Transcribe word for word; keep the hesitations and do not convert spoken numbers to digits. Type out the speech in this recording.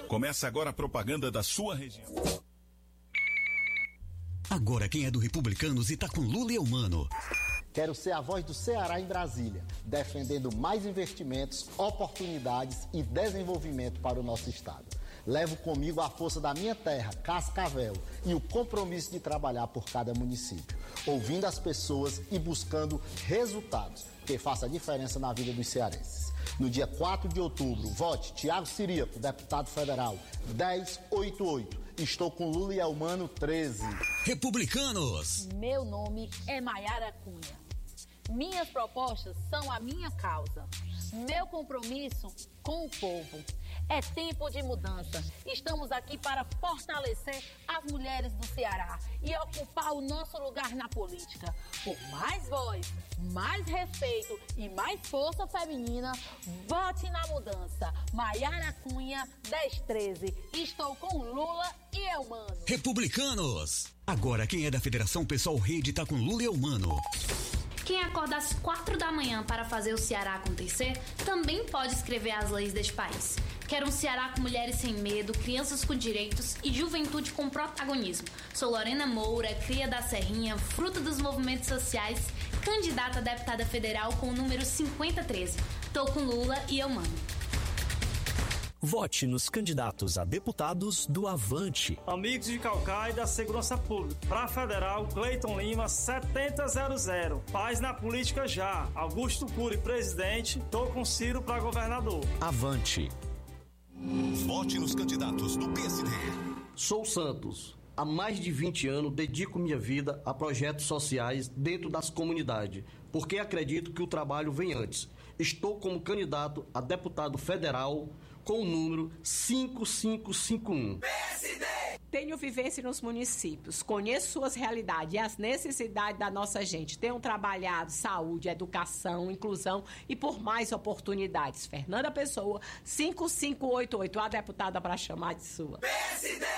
Começa agora a propaganda da sua região. Agora quem é do Republicanos e tá com Lula e Eumano. Quero ser a voz do Ceará em Brasília, defendendo mais investimentos, oportunidades e desenvolvimento para o nosso estado. Levo comigo a força da minha terra, Cascavel, e o compromisso de trabalhar por cada município, ouvindo as pessoas e buscando resultados que façam a diferença na vida dos cearenses. No dia quatro de outubro, vote Tiago Ciríaco, deputado federal, dez oitenta e oito. Estou com Lula e Eumano, treze. Republicanos. Meu nome é Maiara Cunha. Minhas propostas são a minha causa. Meu compromisso com o povo. É tempo de mudança. Estamos aqui para fortalecer as mulheres do Ceará e ocupar o nosso lugar na política. Por mais voz, mais respeito e mais força feminina, vote na mudança. Maiara Cunha, dez treze. Estou com Lula e Eumano. Republicanos. Agora quem é da Federação Pessoal Rede tá com Lula e Eumano. Quem acorda às quatro da manhã para fazer o Ceará acontecer, também pode escrever as leis deste país. Quero um Ceará com mulheres sem medo, crianças com direitos e juventude com protagonismo. Sou Lorena Moura, cria da Serrinha, fruta dos movimentos sociais, candidata a deputada federal com o número cinquenta treze. Tô com Lula e Eumano. Vote nos candidatos a deputados do Avante. Amigos de Caucaia e da Segurança Pública. Para Federal, Cleiton Lima, setenta zero zero. Paz na política já. Augusto Cury, presidente. Tô com Ciro para governador. Avante. Vote nos candidatos do P S D. Sou Santos. Há mais de vinte anos dedico minha vida a projetos sociais dentro das comunidades, porque acredito que o trabalho vem antes. Estou como candidato a deputado federal com o número cinco cinco cinco um. P S D! Tenho vivência nos municípios, conheço suas realidades e as necessidades da nossa gente. Tenho trabalhado saúde, educação, inclusão e por mais oportunidades. Fernanda Pessoa, cinco cinco oito oito, a deputada para chamar de sua. P S D!